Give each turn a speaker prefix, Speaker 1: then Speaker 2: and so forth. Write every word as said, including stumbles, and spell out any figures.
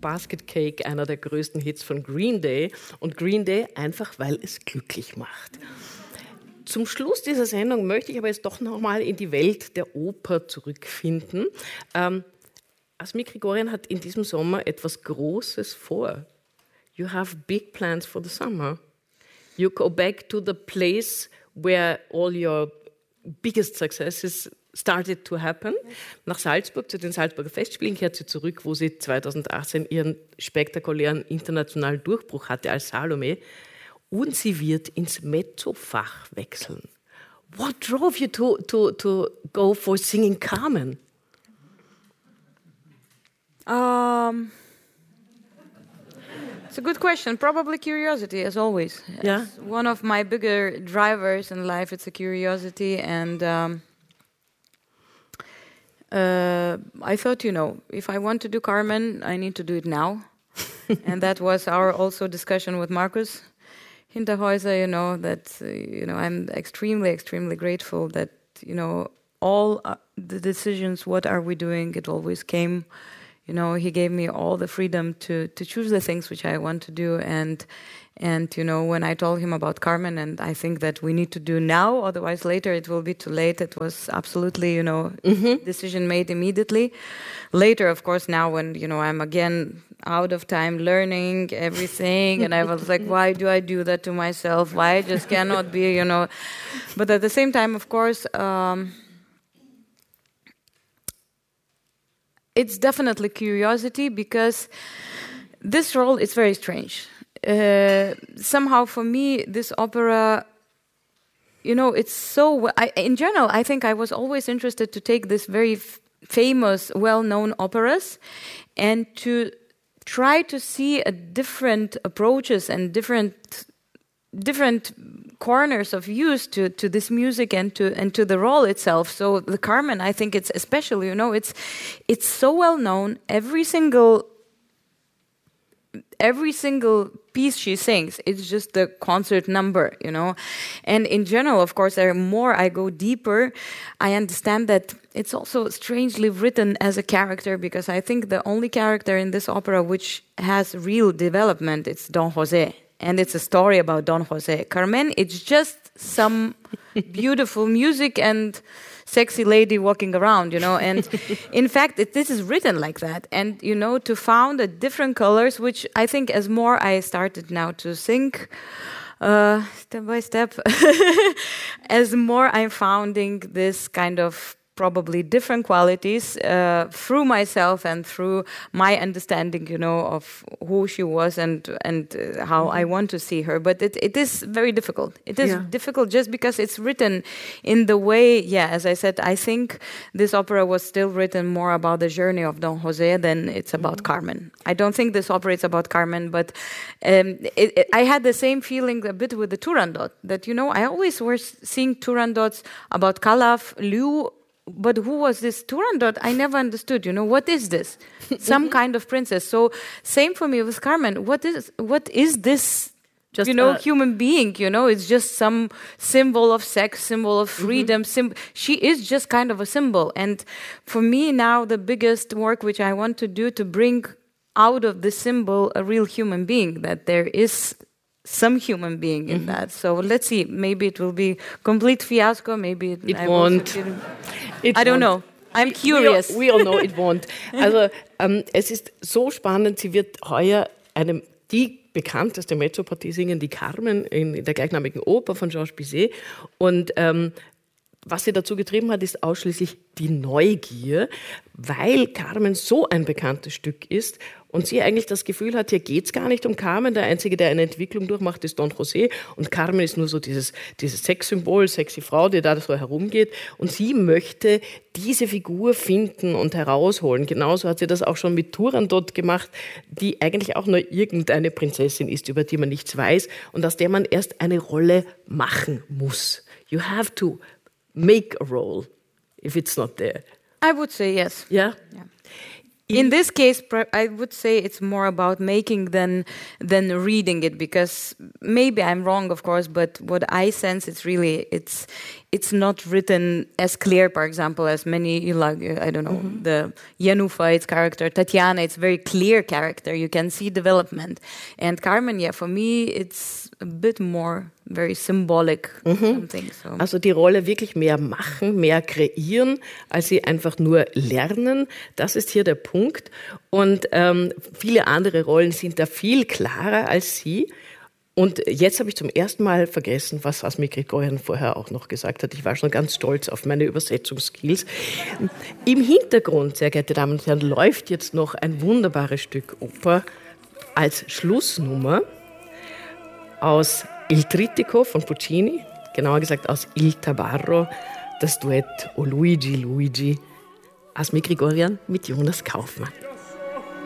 Speaker 1: Basket Cake, einer der größten Hits von Green Day. Und Green Day einfach, weil es glücklich macht. Zum Schluss dieser Sendung möchte ich aber jetzt doch nochmal in die Welt der Oper zurückfinden. Ähm, Asmik Grigoryan hat in diesem Sommer etwas Großes vor. You have big plans for the summer. You go back to the place where all your biggest successes started to happen. Nach Salzburg, zu den Salzburger Festspielen, kehrt sie zurück, wo sie zweitausendachtzehn ihren spektakulären internationalen Durchbruch hatte als Salome. Und sie wird ins Mezzofach wechseln. What drove you to, to, to go for singing Carmen?
Speaker 2: Um, it's a good question. Probably curiosity, as always.
Speaker 1: Yeah.
Speaker 2: It's one of my bigger drivers in life. It's a curiosity, and um, uh, I thought, you know, if I want to do Carmen, I need to do it now. And that was our also discussion with Markus Hinterhäuser, you know, that, uh, you know, I'm extremely, extremely grateful that, you know, all uh, the decisions, what are we doing, it always came, you know, he gave me all the freedom to, to choose the things which I want to do. And, and, you know, when I told him about Carmen, and I think that we need to do now, otherwise later it will be too late, it was absolutely, you know, mm-hmm. decision made immediately. Later, of course, now when, you know, I'm again out of time learning everything, and I was like, why do I do that to myself? Why I just cannot be, you know. But at the same time, of course, um, it's definitely curiosity, because this role is very strange. Uh, somehow for me, this opera, you know, it's so, I, in general, I think I was always interested to take this very f- famous, well-known operas and to try to see a different approaches and different different corners of use to, to this music and to and to the role itself. So the Carmen, I think it's especially, you know, it's it's so well known. Every single every single piece she sings, it's just the concert number, you know. And in general, of course, the more I go deeper, I understand that it's also strangely written as a character, because I think the only character in this opera which has real development, it's Don José. And it's a story about Don José. Carmen, it's just some beautiful music and sexy lady walking around, you know. And in fact, it, this is written like that. And, you know, to found a different colors, which I think as more I started now to think, uh, step by step, as more I'm founding this kind of probably different qualities uh, through myself and through my understanding, you know, of who she was and and uh, how I want to see her. But it, it is very difficult. It is yeah. difficult just because it's written in the way, yeah, as I said, I think this opera was still written more about the journey of Don José than it's about mm-hmm. Carmen. I don't think this opera is about Carmen, but um, it, it, I had the same feeling a bit with the Turandot, that, you know, I always was seeing Turandots about Calaf, Liu, but who was this Turandot? I never understood, you know, what is this? Some kind of princess. So same for me with Carmen. What is what is this, just, you know, uh, human being, you know? It's just some symbol of sex, symbol of freedom. Mm-hmm. Sim- she is just kind of a symbol. And for me now, the biggest work which I want to do to bring out of the symbol a real human being, that there is some human being in mm-hmm. that. So let's see. Maybe it will be complete fiasco. Maybe it,
Speaker 1: it
Speaker 2: I
Speaker 1: won't.
Speaker 2: It I don't
Speaker 1: won't.
Speaker 2: know. I'm curious.
Speaker 1: We all, we all know it won't. Also ähm, es ist so spannend. Sie wird heuer einem die bekannteste Mezzopartie singen, die Carmen in der gleichnamigen Oper von Georges Bizet. Und ähm, was sie dazu getrieben hat, ist ausschließlich die Neugier, weil Carmen so ein bekanntes Stück ist und sie eigentlich das Gefühl hat, hier geht's gar nicht um Carmen, der Einzige, der eine Entwicklung durchmacht, ist Don José und Carmen ist nur so dieses, dieses Sexsymbol, sexy Frau, die da so herumgeht und sie möchte diese Figur finden und herausholen. Genauso hat sie das auch schon mit Turandot gemacht, die eigentlich auch nur irgendeine Prinzessin ist, über die man nichts weiß und aus der man erst eine Rolle machen muss. You have to make a role if it's not there.
Speaker 2: I would say yes.
Speaker 1: Ja?
Speaker 2: Yeah. In this case, I would say it's more about making than than reading it, because maybe I'm wrong, of course, but what I sense, it's really it's it's not written as clear, for example, as many, like I don't know, mm-hmm. the Janufa's character, Tatiana. It's very clear character. You can see development, and Carmen, yeah, for me, it's a bit more very symbolic. Mhm. Something, so.
Speaker 1: Also die Rolle wirklich mehr machen, mehr kreieren, als sie einfach nur lernen. Das ist hier der Punkt. Und ähm, viele andere Rollen sind da viel klarer als sie. Und jetzt habe ich zum ersten Mal vergessen, was Asmik Grigoryan vorher auch noch gesagt hat. Ich war schon ganz stolz auf meine Übersetzungsskills. Im Hintergrund, sehr geehrte Damen und Herren, läuft jetzt noch ein wunderbares Stück Oper als Schlussnummer aus Il Trittico von Puccini, genauer gesagt aus Il Tabarro, das Duett O Luigi, Luigi, Asmik Grigoryan mit Jonas Kaufmann.